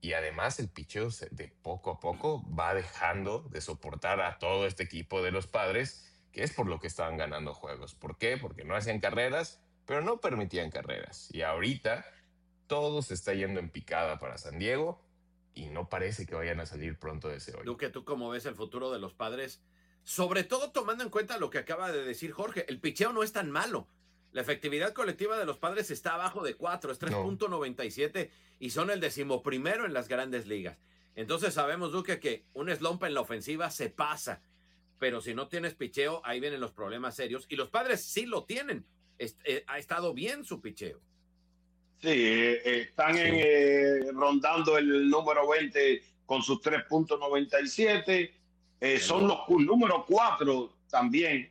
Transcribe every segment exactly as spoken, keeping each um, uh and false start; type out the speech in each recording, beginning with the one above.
y además el picheo se- de poco a poco va dejando de soportar a todo este equipo de los Padres, que es por lo que estaban ganando juegos. ¿Por qué? Porque no hacían carreras, pero no permitían carreras. Y ahorita todo se está yendo en picada para San Diego y no parece que vayan a salir pronto de ese hoyo. Duque, ¿tú cómo ves el futuro de los Padres? Sobre todo tomando en cuenta lo que acaba de decir Jorge, el picheo no es tan malo. La efectividad colectiva de los Padres está abajo de cuatro, es No, tres punto noventa y siete y son el decimoprimero en las grandes ligas. Entonces sabemos, Duque, que un slump en la ofensiva se pasa, pero si no tienes picheo, ahí vienen los problemas serios. Y los Padres sí lo tienen. Est eh, ha estado bien su picheo. Sí, eh, eh, están en, sí, eh, rondando el número veinte con sus tres punto noventa y siete. Eh, El son los cu- número cuatro también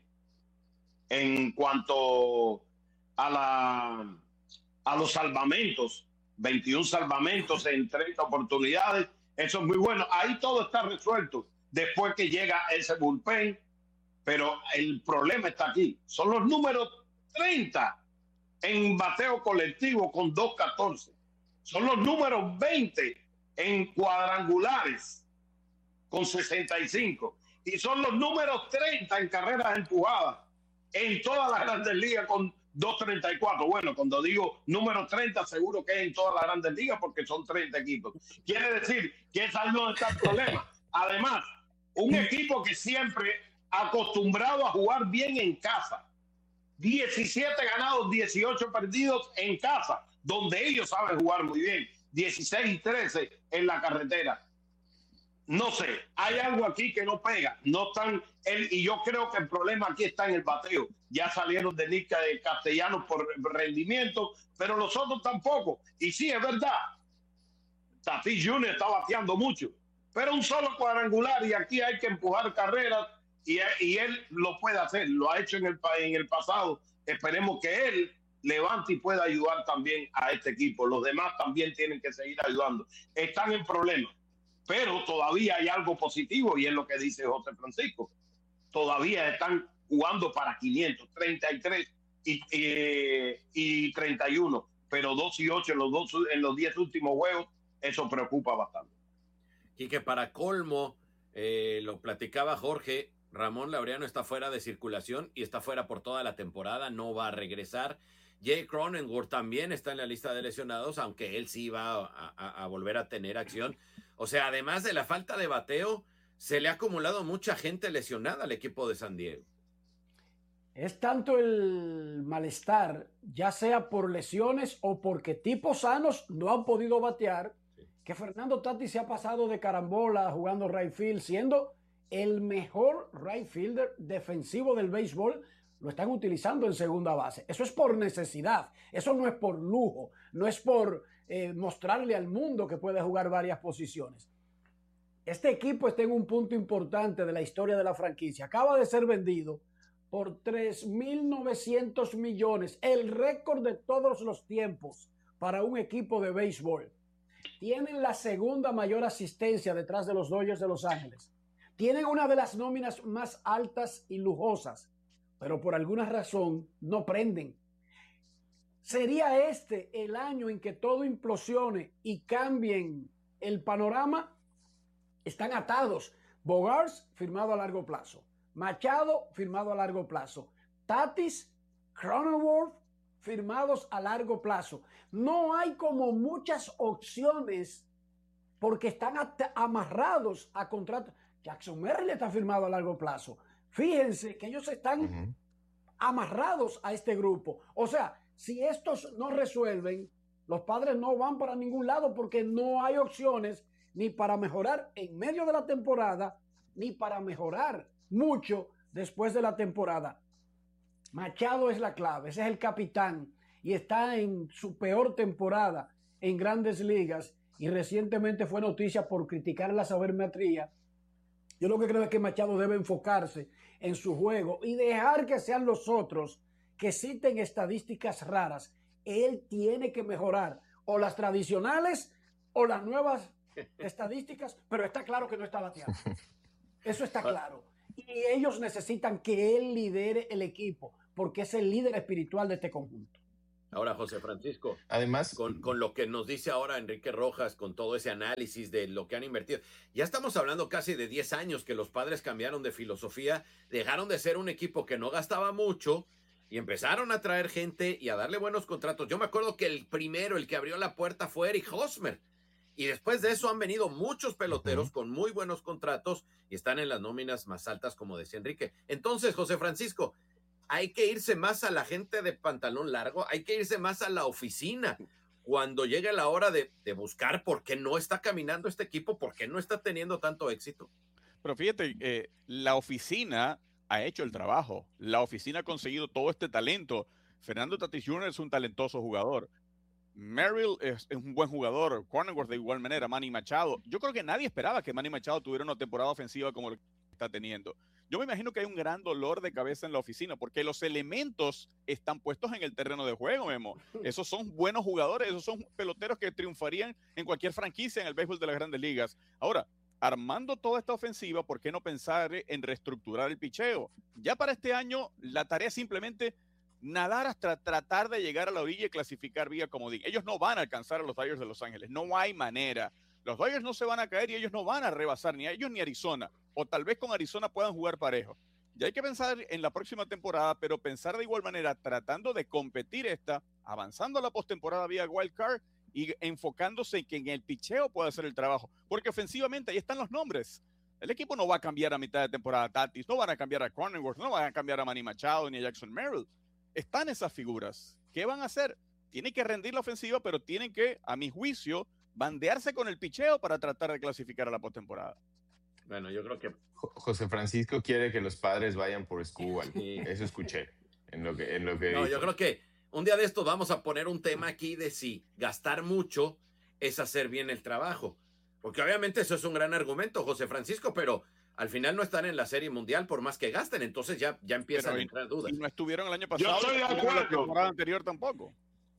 en cuanto a, la, a los salvamentos. veintiún salvamentos en treinta oportunidades. Eso es muy bueno. Ahí todo está resuelto después que llega ese bullpen. Pero el problema está aquí. Son los números treinta en bateo colectivo con dos catorce. Son los números veinte en cuadrangulares con sesenta y cinco. Y son los números treinta en carreras empujadas en todas las grandes ligas con doscientos treinta y cuatro. Bueno, cuando digo número treinta, seguro que es en todas las grandes ligas porque son treinta equipos. Quiere decir que es ahí donde está el problema. Además, un equipo que siempre acostumbrado a jugar bien en casa, diecisiete ganados, dieciocho perdidos en casa, donde ellos saben jugar muy bien, dieciséis y trece en la carretera. No sé, hay algo aquí que no pega, no están, el, y yo creo que el problema aquí está en el bateo. Ya salieron de Nick Castellanos por rendimiento, pero los otros tampoco. Y sí, es verdad, Tatis junior está bateando mucho, pero un solo cuadrangular y aquí hay que empujar carreras y, y él lo puede hacer, lo ha hecho en el, en el pasado. Esperemos que él levante y pueda ayudar también a este equipo. Los demás también tienen que seguir ayudando. Están en problemas, pero todavía hay algo positivo y es lo que dice José Francisco. Todavía están jugando para quinientos, treinta y tres y, y, y treinta y uno, pero dos y ocho en los, dos, en los diez últimos juegos, eso preocupa bastante. Y que para colmo, eh, lo platicaba Jorge, Ramón Laureano está fuera de circulación y está fuera por toda la temporada, no va a regresar. Jay Cronenworth también está en la lista de lesionados, aunque él sí va a, a, a volver a tener acción. O sea, además de la falta de bateo, se le ha acumulado mucha gente lesionada al equipo de San Diego. Es tanto el malestar, ya sea por lesiones o porque tipos sanos no han podido batear, sí, que Fernando Tatis se ha pasado de carambola jugando right field, siendo el mejor right fielder defensivo del béisbol. Lo están utilizando en segunda base. Eso es por necesidad, eso no es por lujo, no es por eh, mostrarle al mundo que puede jugar varias posiciones. Este equipo está en un punto importante de la historia de la franquicia. Acaba de ser vendido por tres mil novecientos millones, el récord de todos los tiempos para un equipo de béisbol. Tienen la segunda mayor asistencia detrás de los Dodgers de Los Ángeles. Tienen una de las nóminas más altas y lujosas, pero por alguna razón no prenden. ¿Sería este el año en que todo implosione y cambien el panorama? Están atados. Bogaerts firmado a largo plazo. Machado firmado a largo plazo. Tatis, Cronenworth firmados a largo plazo. No hay como muchas opciones porque están amarrados a contratos. Jackson Merrill está firmado a largo plazo. Fíjense que ellos están uh-huh. amarrados a este grupo. O sea, si estos no resuelven, los Padres no van para ningún lado porque no hay opciones ni para mejorar en medio de la temporada, ni para mejorar mucho después de la temporada. Machado es la clave, ese es el capitán y está en su peor temporada en Grandes Ligas y recientemente fue noticia por criticar la sabermetría. Yo lo que creo es que Machado debe enfocarse en su juego y dejar que sean los otros que citen estadísticas raras. Él tiene que mejorar o las tradicionales o las nuevas estadísticas, pero está claro que no está bateando. Eso está claro. Y ellos necesitan que él lidere el equipo, porque es el líder espiritual de este conjunto. Ahora, José Francisco, Además, con, con lo que nos dice ahora Enrique Rojas, con todo ese análisis de lo que han invertido, ya estamos hablando casi de diez años que los Padres cambiaron de filosofía, dejaron de ser un equipo que no gastaba mucho y empezaron a traer gente y a darle buenos contratos. Yo me acuerdo que el primero, el que abrió la puerta fue Eric Hosmer. Y después de eso han venido muchos peloteros uh-huh. con muy buenos contratos y están en las nóminas más altas, como decía Enrique. Entonces, José Francisco, hay que irse más a la gente de pantalón largo, hay que irse más a la oficina. Cuando llegue la hora de, de buscar por qué no está caminando este equipo, por qué no está teniendo tanto éxito. Pero fíjate, eh, la oficina ha hecho el trabajo. La oficina ha conseguido todo este talento. Fernando Tatis junior es un talentoso jugador. Merrill es, es un buen jugador, Cronenworth de igual manera, Manny Machado. Yo creo que nadie esperaba que Manny Machado tuviera una temporada ofensiva como lo que está teniendo. Yo me imagino que hay un gran dolor de cabeza en la oficina porque los elementos están puestos en el terreno de juego, Memo. Esos son buenos jugadores, esos son peloteros que triunfarían en cualquier franquicia en el béisbol de las grandes ligas. Ahora, armando toda esta ofensiva, ¿por qué no pensar en reestructurar el picheo? Ya para este año, la tarea es simplemente nadar hasta tratar de llegar a la orilla y clasificar vía comodín. Ellos no van a alcanzar a los Dodgers de Los Ángeles, no hay manera. Los Dodgers no se van a caer y ellos no van a rebasar ni a ellos ni a Arizona, o tal vez con Arizona puedan jugar parejo. Ya hay que pensar en la próxima temporada, pero pensar de igual manera, tratando de competir esta, avanzando a la postemporada vía wild card y enfocándose en que en el picheo pueda hacer el trabajo, porque ofensivamente ahí están los nombres. El equipo no va a cambiar a mitad de temporada a Tatis, no van a cambiar a Cronenworth, no van a cambiar a Manny Machado ni a Jackson Merrill. Están esas figuras. ¿Qué van a hacer? Tienen que rendir la ofensiva, pero tienen que, a mi juicio, bandearse con el picheo para tratar de clasificar a la postemporada. Bueno, yo creo que José Francisco quiere que los Padres vayan por Skubal. Sí. Eso escuché en lo que, en lo que No, dijo. Yo creo que un día de estos vamos a poner un tema aquí de si gastar mucho es hacer bien el trabajo. Porque obviamente eso es un gran argumento, José Francisco, pero al final no están en la Serie Mundial por más que gasten, entonces ya, ya empiezan pero a entrar dudas. Y no estuvieron el año pasado. Yo estoy de acuerdo. La temporada anterior tampoco.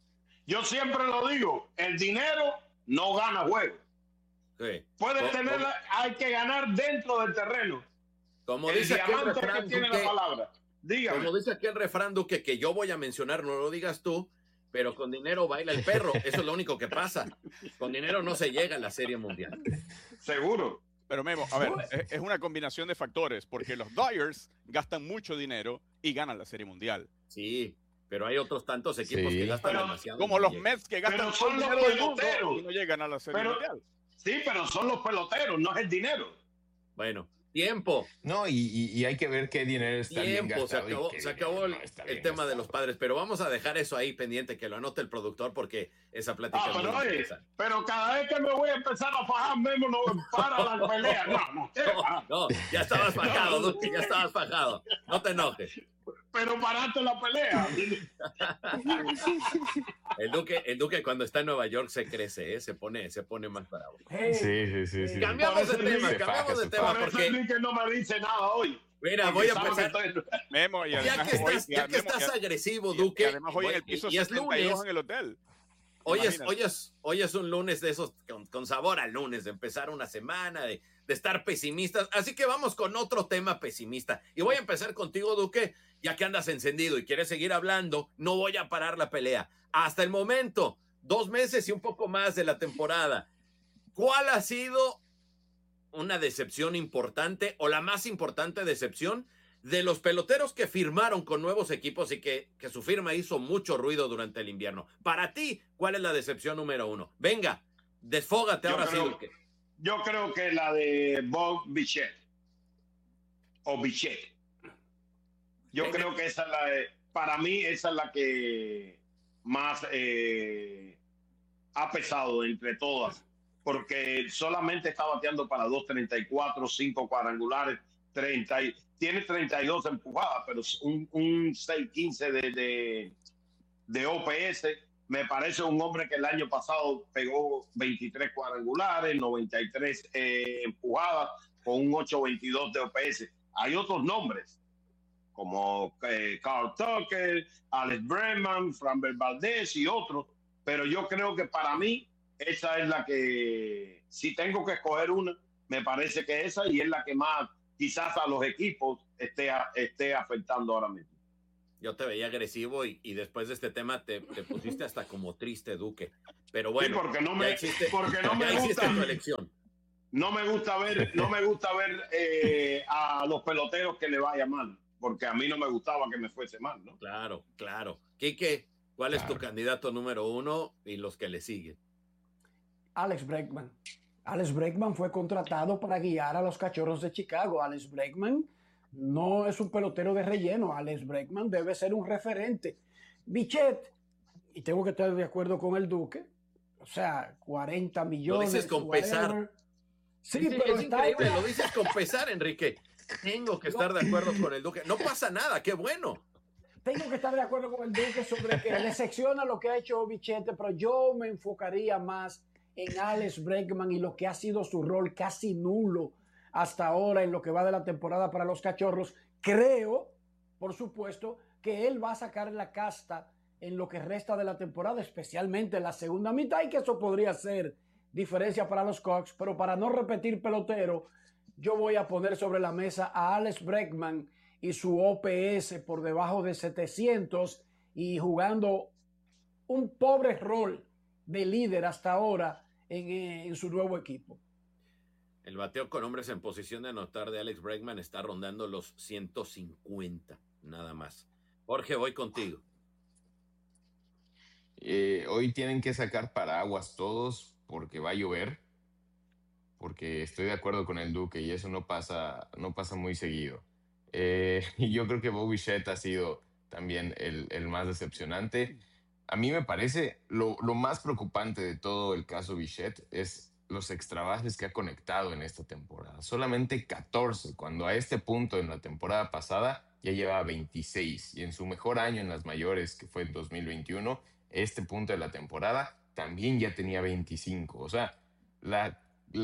Yo siempre lo digo, el dinero no gana juego. Sí. Puede ¿Cómo, tener, cómo? hay que ganar dentro del terreno. Como el dice aquel diamante refrán, que tiene Duque, la palabra. Dígame. Como dice aquel refrán, Duque, que yo voy a mencionar, no lo digas tú, pero con dinero baila el perro. Eso es lo único que pasa. Con dinero no se llega a la Serie Mundial. Seguro. Pero Memo, a ver, es, es una combinación de factores, porque los Dodgers gastan mucho dinero y ganan la Serie Mundial. Sí, pero hay otros tantos equipos Sí. que gastan Pero, demasiado. Como los Mets que gastan Pero todo son el los dinero del mundo peloteros. y no llegan a la Serie Pero- Mundial. Sí, pero son los peloteros, no es el dinero. Bueno, tiempo, No, y, y, y hay que ver qué dinero está bien tiempo. Se gastado y acabó, qué se dinero acabó el, no está el bien tema de gastado. los Padres, pero vamos a dejar eso ahí pendiente, que lo anote el productor, porque esa plática Ah, es muy pero oye, interesante. pero cada vez que me voy a empezar a fajar, Memo, no para la pelea. No, no, ¿qué va? No, ya estabas fajado, Duque, ya estabas fajado. No te enojes. Pero paraste la pelea. El Duque, el Duque cuando está en Nueva York se crece, ¿eh? se pone, se pone más bravo. Hey, Sí, sí, sí, sí. Cambiamos Por de eso tema, dice, cambiamos faja, de se tema, Por eso porque Enrique no me dice nada hoy. mira, Porque voy a sabe empezar. que estoy- Memo, y Ya además, que hoy- estás, y ya que Memo, estás y- agresivo, y- Duque, y además hoy en el y- piso y es setenta y dos lunes. en el hotel. Hoy es, Imagínate. hoy, es, hoy es un lunes de esos con, con sabor a lunes, de empezar una semana, de, de estar pesimistas. Así que vamos con otro tema pesimista. Y voy a empezar contigo, Duque, ya que andas encendido y quieres seguir hablando, no voy a parar la pelea. Hasta el momento, dos meses y un poco más de la temporada. ¿Cuál ha sido una decepción importante o la más importante decepción de los peloteros que firmaron con nuevos equipos y que, que su firma hizo mucho ruido durante el invierno? Para ti, ¿cuál es la decepción número uno? Venga, desfógate Yo ahora sí, creo- Duque. Yo creo que la de Bob Bichette. O Bichette. Yo Venga. creo que esa es la de, para mí, esa es la que más eh, ha pesado entre todas. Porque solamente está bateando para dos treinta y cuatro, cinco cuadrangulares, treinta y, tiene treinta y dos empujadas, pero es un, un seis quince de, de, de O P S. Me parece un hombre que el año pasado pegó veintitrés cuadrangulares, noventa y tres eh, empujadas, con un ocho veintidós de O P S. Hay otros nombres, como eh, Carl Tucker, Alex Bregman, Framber Valdez y otros, pero yo creo que para mí esa es la que, si tengo que escoger una, me parece que esa, y es la que más quizás a los equipos esté, esté afectando ahora mismo. Yo te veía agresivo y, y después de este tema te, te pusiste hasta como triste, Duque. Pero bueno, sí, porque no me, ya hiciste, porque no me ya hiciste gusta, tu elección. No me gusta ver, no me gusta ver eh, a los peloteros que le vaya mal, porque a mí no me gustaba que me fuese mal, ¿no? Claro, claro. Quique, ¿cuál Claro. es tu candidato número uno y los que le siguen? Alex Bregman. Alex Bregman fue contratado para guiar a los Cachorros de Chicago. Alex Bregman no es un pelotero de relleno. Alex Bregman debe ser un referente. Bichette, y tengo que estar de acuerdo con el Duque, o sea, cuarenta millones. Lo dices con whatever. pesar. Sí, Sí, pero es está increíble, lo dices con pesar, Enrique. Tengo que estar de acuerdo con el Duque. No pasa nada, qué bueno. Tengo que estar de acuerdo con el Duque sobre que le secciona lo que ha hecho Bichette, pero yo me enfocaría más en Alex Bregman y lo que ha sido su rol casi nulo hasta ahora en lo que va de la temporada para los Cachorros. Creo, por supuesto, que él va a sacar la casta en lo que resta de la temporada, especialmente en la segunda mitad, y que eso podría ser diferencia para los Cox, pero para no repetir pelotero, yo voy a poner sobre la mesa a Alex Bregman y su O P S por debajo de setecientos y jugando un pobre rol de líder hasta ahora en, en su nuevo equipo. El bateo con hombres en posición de anotar de Alex Bregman está rondando los ciento cincuenta, nada más. Jorge, voy contigo. Eh, hoy tienen que sacar paraguas todos porque va a llover, porque estoy de acuerdo con el Duque y eso no pasa, no pasa muy seguido. Eh, y yo creo que Bo Bichette ha sido también el, el más decepcionante. A mí me parece lo, lo más preocupante de todo el caso Bichette es los extra bases que ha conectado en esta temporada. Solamente catorce, cuando a este punto en la temporada pasada ya llevaba veintiséis. Y en su mejor año en las mayores, que fue en dos mil veintiuno, este punto de la temporada también ya tenía veinticinco. O sea, la,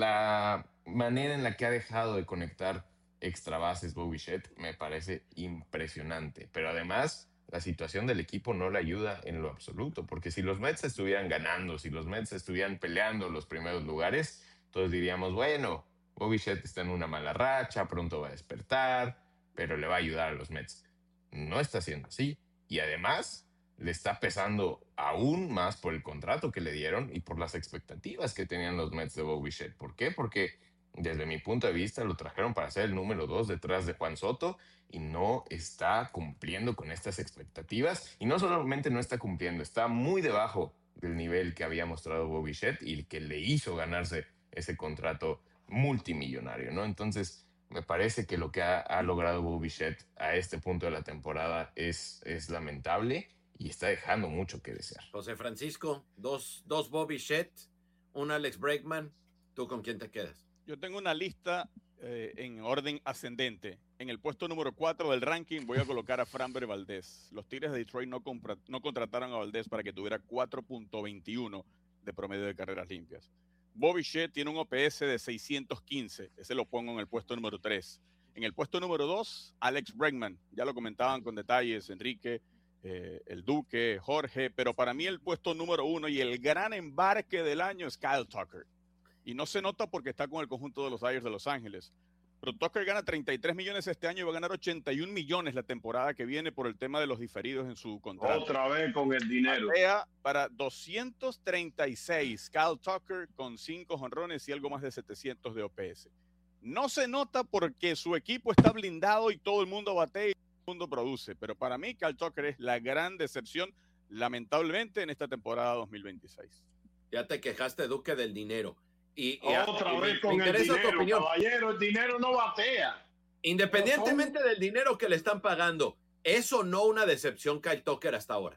la manera en la que ha dejado de conectar extra bases Bo Bichette me parece impresionante. Pero además, la situación del equipo no le ayuda en lo absoluto, porque si los Mets estuvieran ganando, si los Mets estuvieran peleando los primeros lugares, todos diríamos, bueno, Bo Bichette está en una mala racha, pronto va a despertar, pero le va a ayudar a los Mets. No está siendo así, y además le está pesando aún más por el contrato que le dieron y por las expectativas que tenían los Mets de Bo Bichette. ¿Por qué? Porque desde mi punto de vista lo trajeron para ser el número dos detrás de Juan Soto y no está cumpliendo con estas expectativas. Y no solamente no está cumpliendo, está muy debajo del nivel que había mostrado Bo Bichette y que le hizo ganarse ese contrato multimillonario, ¿no? Entonces, me parece que lo que ha, ha logrado Bo Bichette a este punto de la temporada es, es lamentable y está dejando mucho que desear. José Francisco, dos, dos Bo Bichette, un Alex Bregman. ¿Tú con quién te quedas? Yo tengo una lista eh, en orden ascendente. En el puesto número cuatro del ranking voy a colocar a Framber Valdez. Los Tigres de Detroit no, compra, no contrataron a Valdez para que tuviera cuatro punto veintiuno de promedio de carreras limpias. Bo Bichette tiene un O P S de seiscientos quince. Ese lo pongo en el puesto número tres. En el puesto número dos, Alex Bregman. Ya lo comentaban con detalles Enrique, eh, el Duque, Jorge. Pero para mí el puesto número uno y el gran embarque del año es Kyle Tucker. Y no se nota porque está con el conjunto de los Dodgers de Los Ángeles. Pero Tucker gana treinta y tres millones este año y va a ganar ochenta y un millones la temporada que viene por el tema de los diferidos en su contrato. Otra vez con el dinero. Batea para doscientos treinta y seis. Kyle Tucker con cinco jonrones y algo más de setecientos de O P S. No se nota porque su equipo está blindado y todo el mundo batea y todo el mundo produce. Pero para mí Kyle Tucker es la gran decepción, lamentablemente, en esta temporada dos mil veintiséis. Ya te quejaste, Duque, del dinero. Y, y Otra y vez me, con me el interesa dinero, tu opinión. caballero, el dinero no batea. Independientemente del dinero que le están pagando, ¿es o no una decepción Kyle Tucker hasta ahora?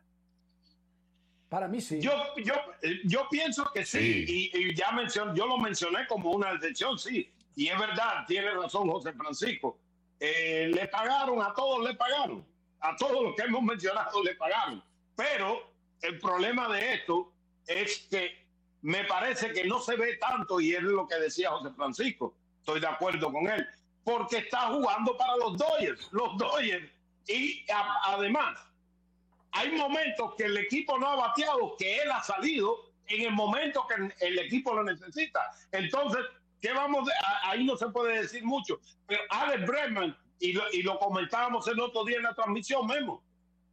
Para mí sí. Yo, yo, yo pienso que sí, sí. Y, y ya mencioné, yo lo mencioné como una decepción, sí. Y es verdad, tiene razón José Francisco. Eh, le pagaron, a todos le pagaron. A todos los que hemos mencionado le pagaron. Pero el problema de esto es que me parece que no se ve tanto, y es lo que decía José Francisco, estoy de acuerdo con él, porque está jugando para los Dodgers, los Dodgers, y a, además, hay momentos que el equipo no ha bateado, que él ha salido en el momento que el equipo lo necesita. Entonces, ¿qué vamos a, ahí no se puede decir mucho, pero Alex Bregman, y lo, y lo comentábamos el otro día en la transmisión, Memo,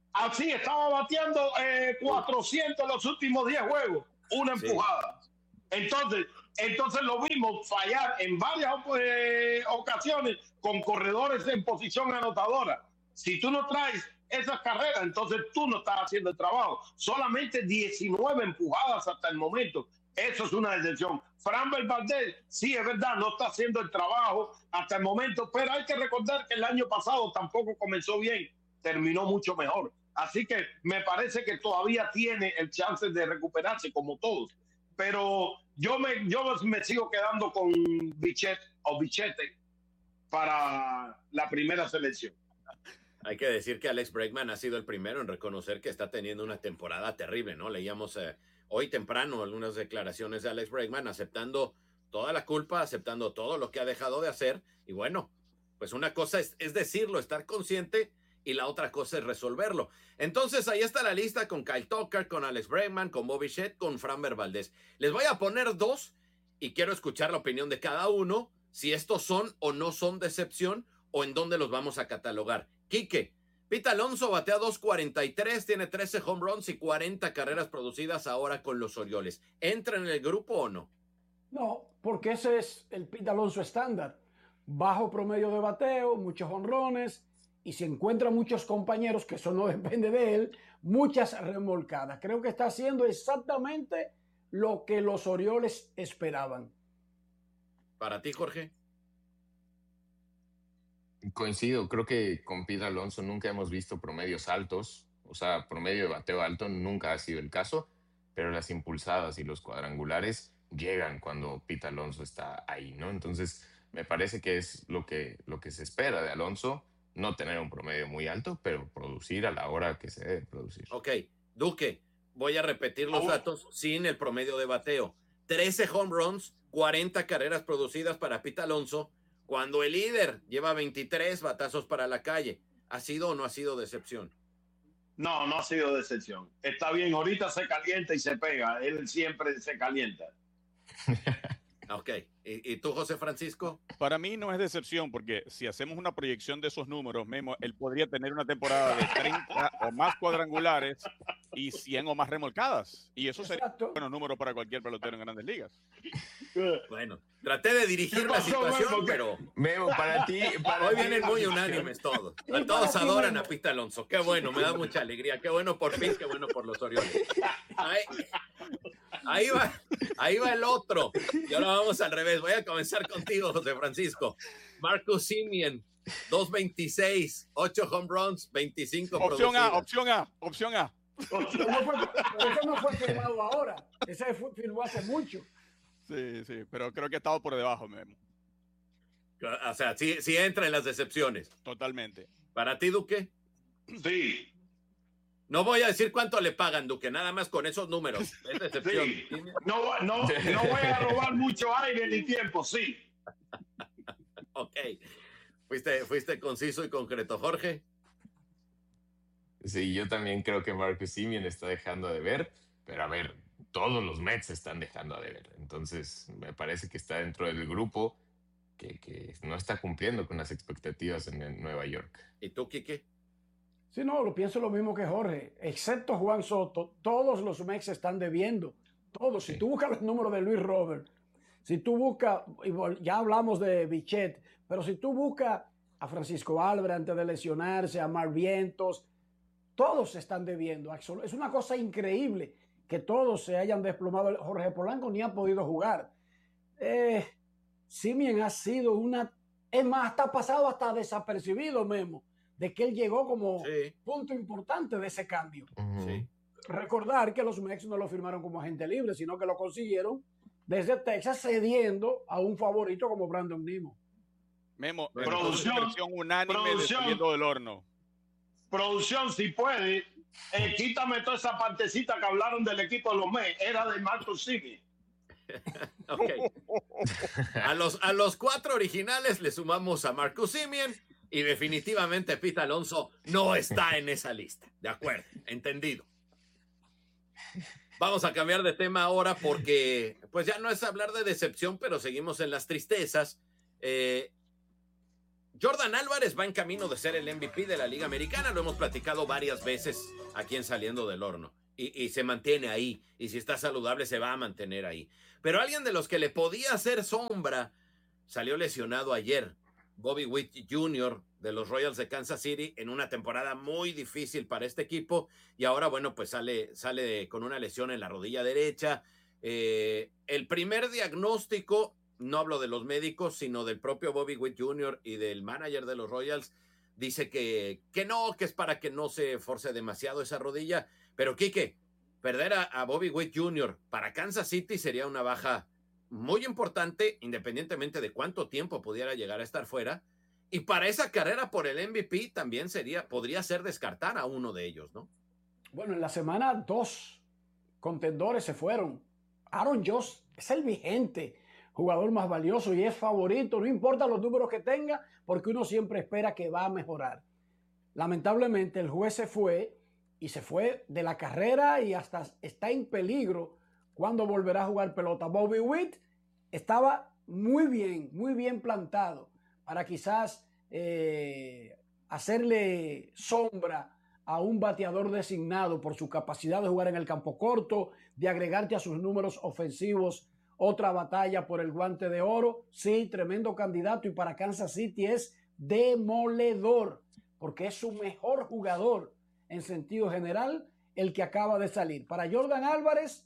Así estaba bateando eh, cuatrocientos los últimos diez juegos, una empujada. Sí. Entonces, entonces lo vimos fallar en varias eh, ocasiones con corredores en posición anotadora. Si tú no traes esas carreras, entonces tú no estás haciendo el trabajo. Solamente diecinueve empujadas hasta el momento. Eso es una decepción. Framber Valdez, sí, es verdad, no está haciendo el trabajo hasta el momento, pero hay que recordar que el año pasado tampoco comenzó bien, terminó mucho mejor. Así que me parece que todavía tiene el chance de recuperarse como todos. Pero yo me, yo me sigo quedando con Bichette o Bichette para la primera selección. Hay que decir que Alex Bregman ha sido el primero en reconocer que está teniendo una temporada terrible, ¿no? Leíamos eh, hoy temprano algunas declaraciones de Alex Bregman aceptando toda la culpa, aceptando todo lo que ha dejado de hacer. Y bueno, pues una cosa es, es decirlo, estar consciente, y la otra cosa es resolverlo. Entonces ahí está la lista con Kyle Tucker, con Alex Bregman, con Bo Bichette, con Framber Valdez. Les voy a poner dos y quiero escuchar la opinión de cada uno, si estos son o no son decepción o en dónde los vamos a catalogar. Quique, Pete Alonso batea dos cuarenta y tres, tiene trece home runs y cuarenta carreras producidas ahora con los Orioles. ¿Entra en el grupo o no? No, porque ese es el Pete Alonso estándar. Bajo promedio de bateo, muchos honrones, y si encuentra muchos compañeros, que eso no depende de él, muchas remolcadas. Creo que está haciendo exactamente lo que los Orioles esperaban. ¿Para ti, Jorge? Coincido, creo que con Pete Alonso nunca hemos visto promedios altos, o sea, promedio de bateo alto nunca ha sido el caso, pero las impulsadas y los cuadrangulares llegan cuando Pete Alonso está ahí, ¿no? Entonces, me parece que es lo que, lo que se espera de Alonso, no tener un promedio muy alto, pero producir a la hora que se debe producir. Ok, Duque, voy a repetir los datos sin el promedio de bateo. trece home runs, cuarenta carreras producidas para Pete Alonso, cuando el líder lleva veintitrés batazos para la calle. ¿Ha sido o no ha sido decepción? No, no ha sido decepción. Está bien, ahorita se calienta y se pega. Él siempre se calienta. Ok. ¿Y, y tú, José Francisco? Para mí no es decepción, porque si hacemos una proyección de esos números, Memo, él podría tener una temporada de treinta o más cuadrangulares y cien o más remolcadas. Y eso sería un buen número para cualquier pelotero en Grandes Ligas. Bueno, traté de dirigir la situación, pero... Memo, para ti... Para Hoy ti, vienen muy unánimes todos. Todos adoran a Pete Alonso. Qué bueno, me da mucha alegría. Qué bueno por Pete, qué bueno por los Orioles. Ahí, ahí va, ahí va el otro. Y ahora vamos al revés. Voy a comenzar contigo, José Francisco. Marcus Semien, dos veintiséis, ocho home runs, veinticinco Opción producidas. A, opción A, opción A. Eso no fue, eso no fue firmado ahora. Ese fue, firmó hace mucho. Sí, sí, pero creo que ha estado por debajo, Memo. O sea, sí, sí entra en las decepciones. Totalmente. ¿Para ti, Duque? Sí. No voy a decir cuánto le pagan, Duque, nada más con esos números. Es decepción. Sí. No, no, no voy a robar mucho aire ni tiempo, sí. Ok. Fuiste, fuiste conciso y concreto, Jorge. Sí, yo también creo que Marcus Semien está dejando de ver, pero a ver, todos los Mets están dejando de ver. Entonces, me parece que está dentro del grupo que, que no está cumpliendo con las expectativas en, en Nueva York. ¿Y tú, Quique? Sí, no, lo pienso lo mismo que Jorge. Excepto Juan Soto, todos los Mets están debiendo. Todos. Si Sí. tú buscas los números de Luis Robert, si tú buscas, ya hablamos de Bichette, pero si tú buscas a Francisco Álvarez antes de lesionarse, a Mar Vientos, todos se están debiendo. Es una cosa increíble que todos se hayan desplomado. Jorge Polanco ni ha podido jugar. Eh, Semien ha sido una... Es más, está pasado hasta desapercibido, Memo, de que él llegó como Sí. punto importante de ese cambio. Ujú. Sí. Recordar que los Mets no lo firmaron como agente libre, sino que lo consiguieron desde Texas cediendo a un favorito como Brandon Nimmo. Memo, Producción, versión unánime de producción. saliendo del horno. Producción, si puede, eh, quítame toda esa partecita que hablaron del equipo de los Mets. Era de Marcus Semien. Ok. A los, a los cuatro originales le sumamos a Marcus Semien y definitivamente Pete Alonso no está en esa lista. De acuerdo, entendido. Vamos a cambiar de tema ahora porque pues ya no es hablar de decepción, pero seguimos en las tristezas. Eh, Jordan Álvarez va en camino de ser el M V P de la Liga Americana, lo hemos platicado varias veces aquí en Saliendo del Horno, y, y se mantiene ahí, y si está saludable se va a mantener ahí. Pero alguien de los que le podía hacer sombra salió lesionado ayer, Bobby Witt junior de los Royals de Kansas City, en una temporada muy difícil para este equipo, y ahora, bueno, pues sale, sale con una lesión en la rodilla derecha. Eh, el primer diagnóstico, no hablo de los médicos, sino del propio Bobby Witt junior y del manager de los Royals, dice que, que no, que es para que no se force demasiado esa rodilla. Pero, Quique, perder a, a Bobby Witt junior para Kansas City sería una baja muy importante, independientemente de cuánto tiempo pudiera llegar a estar fuera. Y para esa carrera por el M V P también sería, podría ser descartar a uno de ellos, ¿no? Bueno, en la semana dos contendores se fueron. Aaron Judge es el vigente jugador más valioso y es favorito, no importa los números que tenga, porque uno siempre espera que va a mejorar. Lamentablemente el juez se fue y se fue de la carrera y hasta está en peligro cuando volverá a jugar pelota. Bobby Witt estaba muy bien, muy bien plantado para quizás eh, hacerle sombra a un bateador designado por su capacidad de jugar en el campo corto, de agregarte a sus números ofensivos otra batalla por el guante de oro. Sí, tremendo candidato, y para Kansas City es demoledor, porque es su mejor jugador en sentido general, el que acaba de salir. Para Jordan Álvarez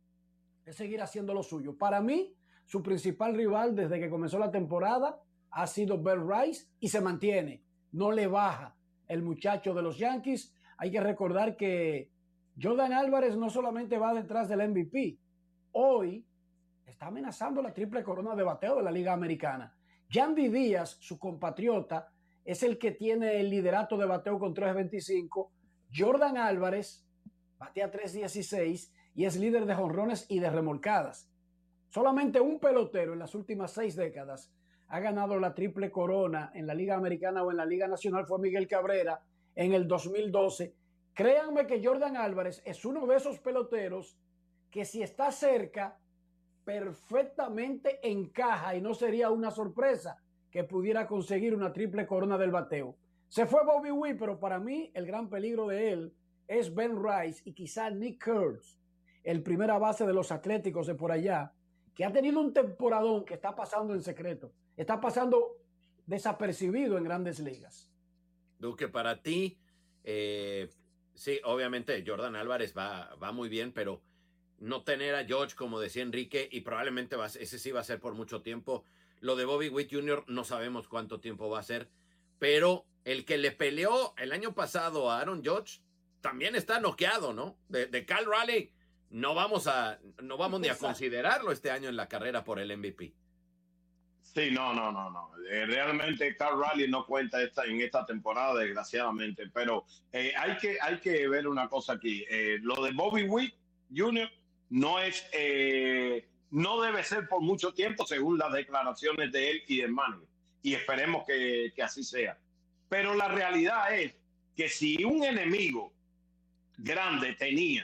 es seguir haciendo lo suyo. Para mí, su principal rival desde que comenzó la temporada ha sido Ben Rice y se mantiene, no le baja el muchacho de los Yankees. Hay que recordar que Jordan Álvarez no solamente va detrás del M V P, hoy está amenazando la triple corona de bateo de la Liga Americana. Yandy Díaz, su compatriota, es el que tiene el liderato de bateo con tres veinticinco. Jordan Álvarez batea tres dieciséis y es líder de jonrones y de remolcadas. Solamente un pelotero en las últimas seis décadas ha ganado la triple corona en la Liga Americana o en la Liga Nacional, fue Miguel Cabrera en el dos mil doce. Créanme que Jordan Álvarez es uno de esos peloteros que si está cerca, perfectamente encaja y no sería una sorpresa que pudiera conseguir una triple corona del bateo. Se fue Bobby Witt, pero para mí el gran peligro de él es Ben Rice y quizá Nick Kurtz, el primera base de los Atléticos de por allá, que ha tenido un temporadón que está pasando en secreto, está pasando desapercibido en Grandes Ligas. Duque, para ti, eh, sí, obviamente Jordan Álvarez va, va muy bien, pero no tener a Judge, como decía Enrique, y probablemente va, ese sí va a ser por mucho tiempo. Lo de Bobby Witt junior no sabemos cuánto tiempo va a ser, pero el que le peleó el año pasado a Aaron Judge también está noqueado, ¿no? De, de Cal Raleigh no vamos a no vamos ni a considerarlo este año en la carrera por el M V P. Sí, no, no, no, no. Eh, realmente Cal Raleigh no cuenta esta, en esta temporada, desgraciadamente, pero eh, hay, que, hay que ver una cosa aquí. Eh, lo de Bobby Witt junior no es, eh, no debe ser por mucho tiempo, según las declaraciones de él y de Manning, y esperemos que, que así sea. Pero la realidad es que si un enemigo grande tenía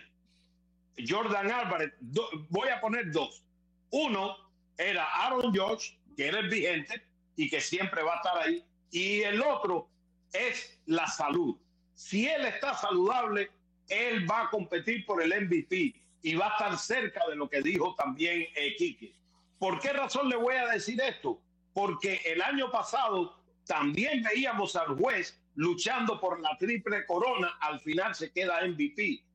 Jordan Álvarez, do, voy a poner dos. Uno era Aaron Judge, que era el vigente y que siempre va a estar ahí, y el otro es la salud. Si él está saludable, él va a competir por el M V P y va a estar cerca de lo que dijo también eh, Quique. ¿Por qué razón le voy a decir esto? Porque el año pasado también veíamos al juez luchando por la triple corona, al final se queda M V P.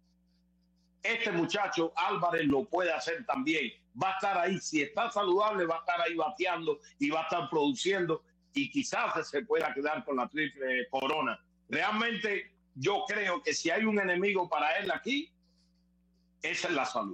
Este muchacho Álvarez lo puede hacer también. Va a estar ahí, si está saludable, va a estar ahí bateando y va a estar produciendo y quizás se pueda quedar con la triple corona. Realmente yo creo que si hay un enemigo para él aquí, esa es la salud.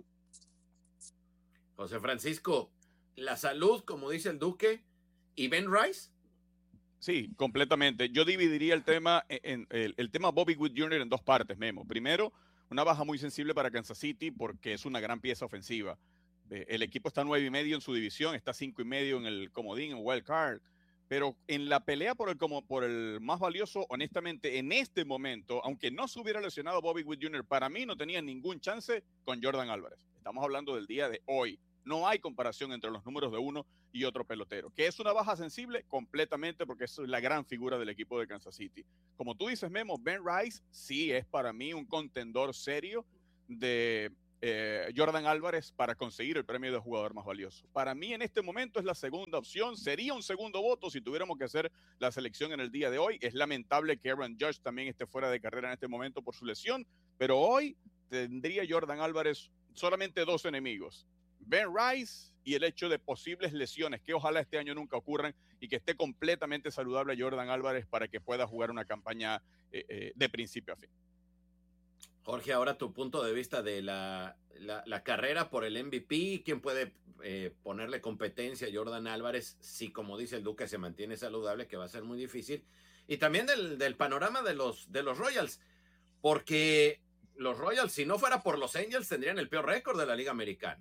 José Francisco, la salud, como dice el Duque, y Ben Rice. Sí, completamente. Yo dividiría el tema, en, en, el, el tema Bobby Witt junior en dos partes, Memo. Primero, una baja muy sensible para Kansas City porque es una gran pieza ofensiva. Eh, el equipo está nueve y medio en su división, está cinco y medio en el comodín, en wild card. Pero en la pelea por el, como, por el más valioso, honestamente, en este momento, aunque no se hubiera lesionado Bobby Witt junior, para mí no tenía ningún chance con Jordan Álvarez. Estamos hablando del día de hoy. No hay comparación entre los números de uno y otro pelotero. ¿Que es una baja sensible? Completamente, porque es la gran figura del equipo de Kansas City. Como tú dices, Memo, Ben Rice sí es para mí un contendor serio de eh, Jordan Álvarez para conseguir el premio de jugador más valioso. Para mí en este momento es la segunda opción. Sería un segundo voto si tuviéramos que hacer la selección en el día de hoy. Es lamentable que Aaron Judge también esté fuera de carrera en este momento por su lesión, pero hoy tendría Jordan Álvarez solamente dos enemigos: Ben Rice y el hecho de posibles lesiones que ojalá este año nunca ocurran y que esté completamente saludable Jordan Álvarez para que pueda jugar una campaña eh, eh, de principio a fin. Jorge, ahora tu punto de vista de la, la, la carrera por el M V P, ¿quién puede eh, ponerle competencia a Jordan Álvarez si, como dice el Duque, se mantiene saludable, que va a ser muy difícil? Y también del, del panorama de los, de los Royals, porque los Royals, si no fuera por los Angels, tendrían el peor récord de la Liga Americana.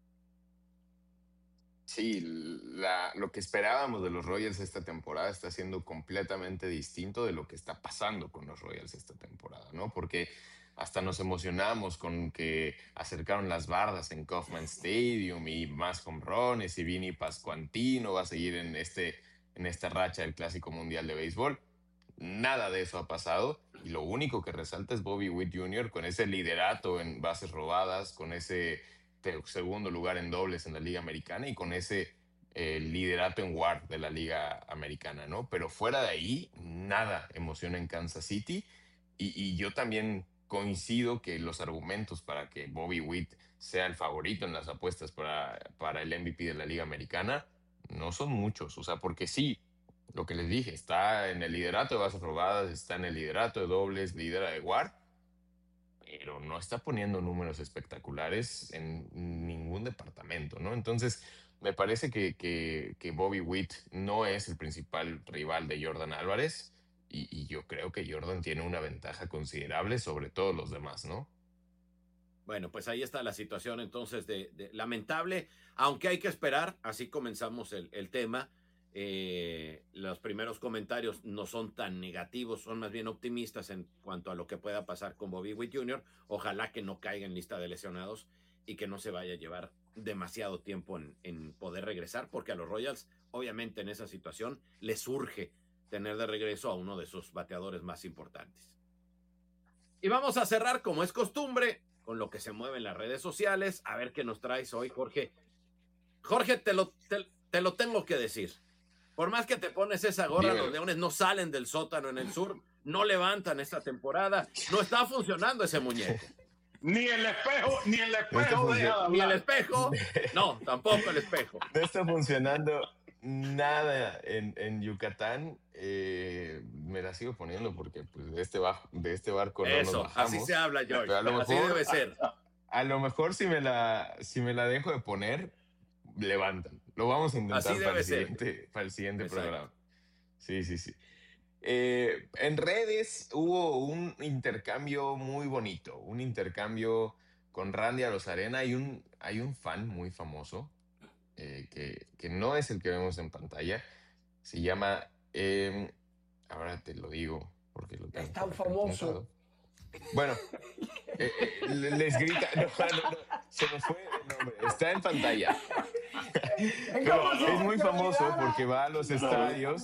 Sí, la, lo que esperábamos de los Royals esta temporada está siendo completamente distinto de lo que está pasando con los Royals esta temporada, ¿no? Porque hasta nos emocionamos con que acercaron las bardas en Kauffman Stadium y más jonrones y Vinny Pascuantino va a seguir en, este, en esta racha del Clásico Mundial de Béisbol. Nada de eso ha pasado y lo único que resalta es Bobby Witt junior con ese liderato en bases robadas, con ese segundo lugar en dobles en la Liga Americana y con ese eh, liderato en W A R de la Liga Americana, ¿no? Pero fuera de ahí, nada emociona en Kansas City y, y yo también coincido que los argumentos para que Bobby Witt sea el favorito en las apuestas para, para el M V P de la Liga Americana no son muchos, o sea, porque sí, lo que les dije, está en el liderato de bases robadas, está en el liderato de dobles, lidera de W A R, pero no está poniendo números espectaculares en ningún departamento, ¿no? Entonces, me parece que, que, que Bobby Witt no es el principal rival de Jordan Álvarez y, y yo creo que Jordan tiene una ventaja considerable sobre todos los demás, ¿no? Bueno, pues ahí está la situación entonces de, de lamentable, aunque hay que esperar, así comenzamos el, el tema. Eh, los primeros comentarios no son tan negativos, son más bien optimistas en cuanto a lo que pueda pasar con Bobby Witt junior Ojalá que no caiga en lista de lesionados y que no se vaya a llevar demasiado tiempo en, en poder regresar, porque a los Royals, obviamente en esa situación, les urge tener de regreso a uno de sus bateadores más importantes. Y vamos a cerrar, como es costumbre, con lo que se mueve en las redes sociales. A ver qué nos traes hoy, Jorge. Jorge, te lo, te, te lo tengo que decir. Por más que te pones esa gorra, Dímelo. Los Leones no salen del sótano en el sur, no levantan esta temporada, no está funcionando ese muñeco. Ni el espejo, ni el espejo. No ni el espejo, no, tampoco el espejo. No está funcionando nada en, en Yucatán. Eh, me la sigo poniendo porque pues, de, este bajo, de este barco no Eso, nos bajamos. así se habla, George, a lo mejor, así debe ser. A, a lo mejor si me, la, si me la dejo de poner, levantan. Lo vamos a intentar para el, siguiente, para el siguiente programa. Sí, sí, sí. Eh, en redes hubo un intercambio muy bonito, un intercambio con Randy Arozarena. Hay un, hay un fan muy famoso eh, que, que no es el que vemos en pantalla. Se llama, eh, ahora te lo digo porque lo tengo. Es tan famoso. Apuntado. Bueno, eh, eh, les grita, no, no, no, se me fue el nombre, está en pantalla. Pero es muy famoso porque va a los estadios,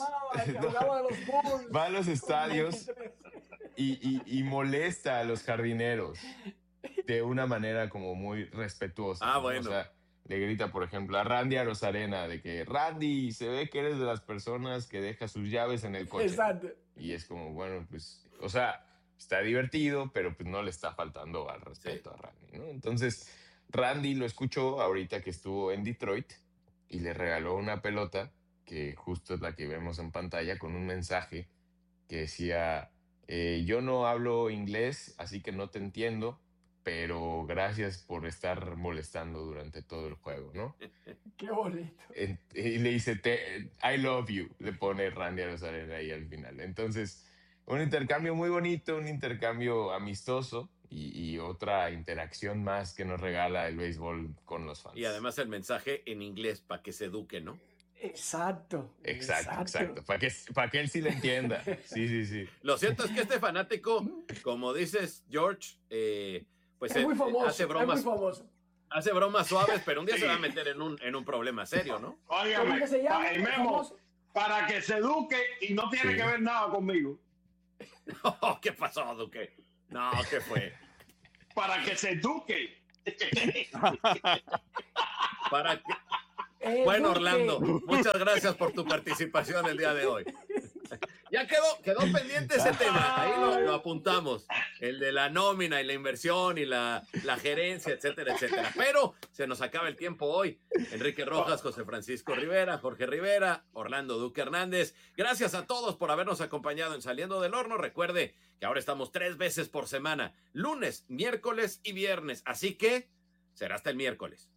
no, va a los estadios y, y, y molesta a los jardineros de una manera como muy respetuosa. Ah, ¿no? bueno. O sea, le grita, por ejemplo, a Randy Arozarena de que Randy, se ve que eres de las personas que deja sus llaves en el coche. Exacto. Y es como, bueno, pues, o sea, está divertido, pero pues no le está faltando al respeto sí. a Randy, ¿no? Entonces, Randy lo escuchó ahorita que estuvo en Detroit y le regaló una pelota, que justo es la que vemos en pantalla, con un mensaje que decía, eh, yo no hablo inglés, así que no te entiendo, pero gracias por estar molestando durante todo el juego, ¿no? Qué bonito. Y le dice, I love you, le pone Randy Arozarena ahí al final. Entonces, un intercambio muy bonito, un intercambio amistoso y, y otra interacción más que nos regala el béisbol con los fans. Y además el mensaje en inglés para que se eduque, ¿no? Exacto. Exacto, exacto. Para que, para que él sí lo entienda. Sí, sí, sí. Lo cierto es que este fanático, como dices, George, eh, pues es muy famoso, hace bromas. Es muy famoso. hace bromas suaves, pero un día sí. se va a meter en un, en un problema serio, ¿no? Óigame, ¿cómo que se llama? Pa, Memo, para que se eduque y no tiene sí. que ver nada conmigo. Oh, ¿qué pasó, Duque? No, ¿qué fue? Para que se eduque. Para que... Eh, bueno, Orlando, muchas gracias por tu participación el día de hoy. Ya quedó, quedó pendiente ese tema, ahí lo, lo apuntamos, el de la nómina y la inversión y la, la gerencia, etcétera, etcétera. Pero se nos acaba el tiempo hoy. Enrique Rojas, José Francisco Rivera, Jorge Rivera, Orlando Duque Hernández. Gracias a todos por habernos acompañado en Saliendo del Horno. Recuerde que ahora estamos tres veces por semana, lunes, miércoles y viernes. Así que será hasta el miércoles.